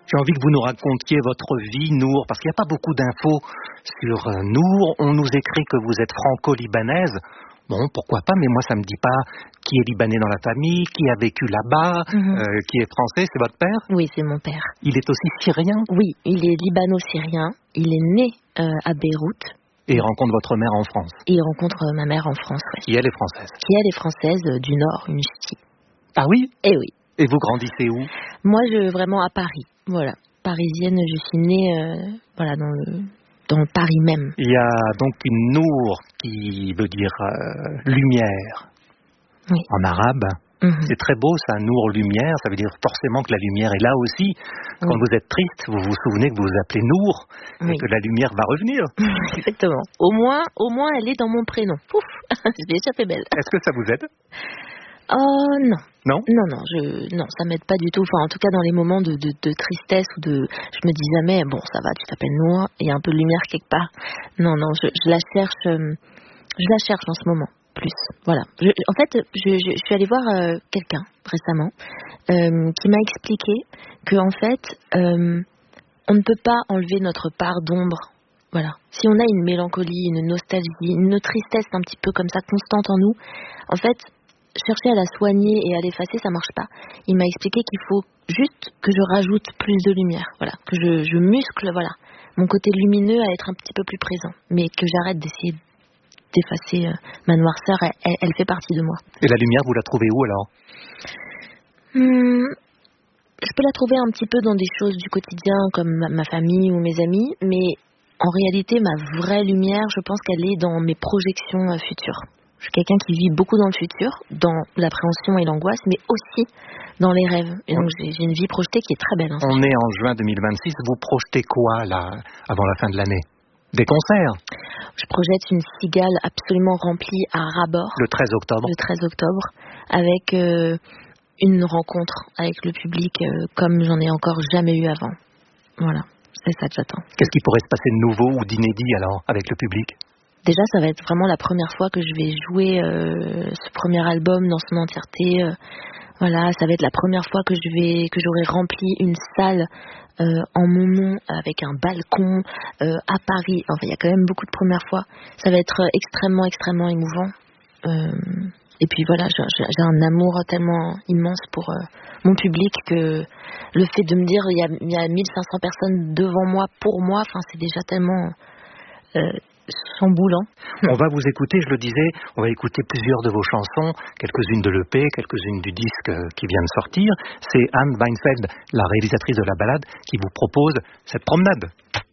J'ai envie que vous nous racontiez votre vie, Nour, parce qu'il n'y a pas beaucoup d'infos sur Nour. On nous écrit que vous êtes franco-libanaise. Bon, pourquoi pas, mais moi ça me dit pas qui est libanais dans la famille, qui a vécu là-bas, qui est français. C'est votre père? Oui, c'est mon père. Il est aussi syrien? Oui, il est libano-syrien. Il est né à Beyrouth. Et il rencontre votre mère en France? Et il rencontre ma mère en France, oui. Qui elle est française? Qui elle est française du Nord, une ch'ti. Ah oui? Eh oui. Et vous grandissez où? Moi, vraiment à Paris, voilà. Parisienne, je suis née voilà, dans Paris même. Il y a donc une Nour qui veut dire lumière, oui. En arabe. C'est très beau ça, Nour lumière, ça veut dire forcément que la lumière est là aussi. Quand vous êtes triste, vous vous souvenez que vous vous appelez Nour et que la lumière va revenir. Exactement. Au moins elle est dans mon prénom. Pouf, je l'ai échappé belle. Est-ce que ça vous aide? Oh non. Non? Non, ça m'aide pas du tout. Enfin, en tout cas, dans les moments de tristesse ou je me dis jamais, bon, ça va, tu t'appelles Nour, il y a un peu de lumière quelque part. Non, je la cherche en ce moment, plus. Voilà. En fait, je suis allée voir quelqu'un récemment qui m'a expliqué que en fait, on ne peut pas enlever notre part d'ombre. Voilà. Si on a une mélancolie, une nostalgie, une tristesse un petit peu comme ça constante en nous, en fait, chercher à la soigner et à l'effacer, ça marche pas. Il m'a expliqué qu'il faut juste que je rajoute plus de lumière, voilà, que je muscle, voilà, mon côté lumineux à être un petit peu plus présent, mais que j'arrête d'essayer d'effacer ma noirceur, elle fait partie de moi. Et la lumière, vous la trouvez où alors? Je peux la trouver un petit peu dans des choses du quotidien comme ma famille ou mes amis, mais en réalité, ma vraie lumière, je pense qu'elle est dans mes projections futures. Je suis quelqu'un qui vit beaucoup dans le futur, dans l'appréhension et l'angoisse, mais aussi dans les rêves. Et donc j'ai une vie projetée qui est très belle. On est en juin 2026. Vous projetez quoi là, avant la fin de l'année? Des concerts? Je projette une cigale absolument remplie à ras-bord. Le 13 octobre? Le 13 octobre, avec une rencontre avec le public comme j'en ai encore jamais eu avant. Voilà, c'est ça que j'attends. Qu'est-ce qui pourrait se passer de nouveau ou d'inédit alors, avec le public? Déjà, ça va être vraiment la première fois que je vais jouer ce premier album dans son entièreté. Voilà, ça va être la première fois que j'aurai rempli une salle en mon nom avec un balcon à Paris. Enfin, il y a quand même beaucoup de premières fois. Ça va être extrêmement, extrêmement émouvant. Et puis voilà, j'ai un amour tellement immense pour mon public que le fait de me dire il y a 1500 personnes devant moi, pour moi, enfin, c'est déjà tellement chamboulant. On va vous écouter, je le disais, on va écouter plusieurs de vos chansons, quelques-unes de l'EP, quelques-unes du disque qui vient de sortir. C'est Anne Weinfeld, la réalisatrice de la balade, qui vous propose cette promenade.